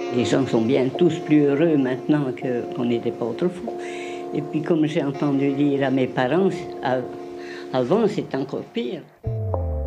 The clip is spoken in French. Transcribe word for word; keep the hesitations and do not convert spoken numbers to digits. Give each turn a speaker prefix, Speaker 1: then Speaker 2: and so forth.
Speaker 1: Les gens sont bien tous plus heureux maintenant qu'on n'était pas autrefois. Et puis comme j'ai entendu dire à mes parents, avant c'était encore pire.